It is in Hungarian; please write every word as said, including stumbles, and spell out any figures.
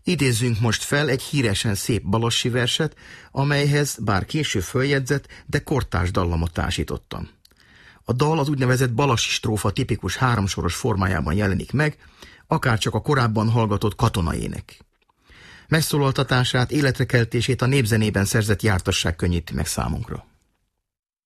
Idézzünk most fel egy híresen szép balassi verset, amelyhez bár késő följegyzett, de kortárs dallamot társítottam. A dal az úgynevezett balassi strófa tipikus háromsoros formájában jelenik meg, akárcsak a korábban hallgatott katonaének. Megszólaltatását, életrekeltését a népzenében szerzett jártasság könnyíti meg számunkra.